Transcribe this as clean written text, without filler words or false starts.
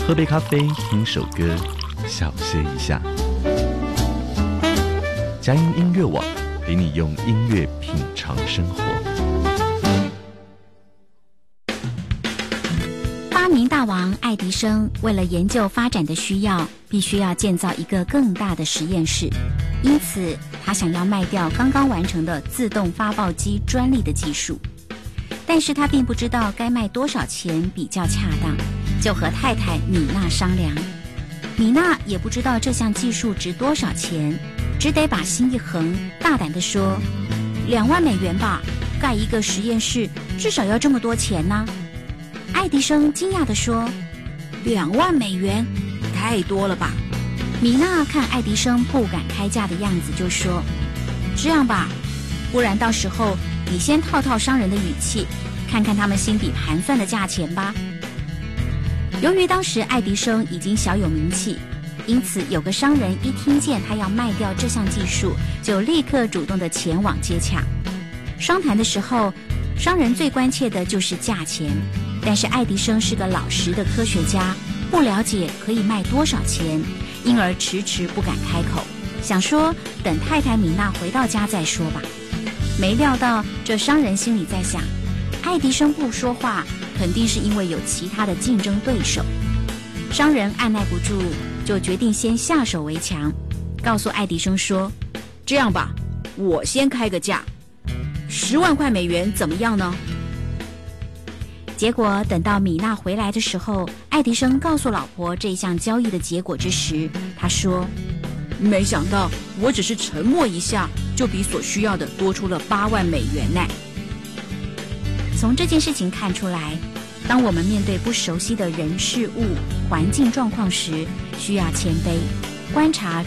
喝杯咖啡，听首歌，小歇一下。佳音音乐网陪你用音乐品尝生活。 发明大王爱迪生为了研究发展的需要，必须要建造一个更大的实验室，因此他想要卖掉刚刚完成的自动发报机专利的技术。但是他并不知道该卖多少钱比较恰当，就和太太米娜商量。米娜也不知道这项技术值多少钱，只得把心一横，大胆地说：2万美元吧，盖一个实验室至少要这么多钱呢。爱迪生惊讶地说：2万美元，太多了吧？米娜看爱迪生不敢开价的样子，就说：这样吧，不然到时候你先套套商人的语气，看看他们心底盘算的价钱吧。由于当时爱迪生已经小有名气，因此有个商人一听见他要卖掉这项技术，就立刻主动的前往接洽。商谈的时候，商人最关切的就是价钱，但是爱迪生是个老实的科学家，不了解可以卖多少钱，因而迟迟不敢开口，想说等太太米娜回到家再说吧。没料到这商人心里在想，爱迪生不说话，肯定是因为有其他的竞争对手。商人按耐不住，就决定先下手为强，告诉爱迪生说：这样吧，我先开个价，10万块美元怎么样呢？结果等到米娜回来的时候，爱迪生告诉老婆这项交易的结果之时，他说：没想到我只是沉默一下，就比所需要的多出了8万美元呢。从这件事情看出来，当我们面对不熟悉的人事物、环境状况时，需要谦卑，观察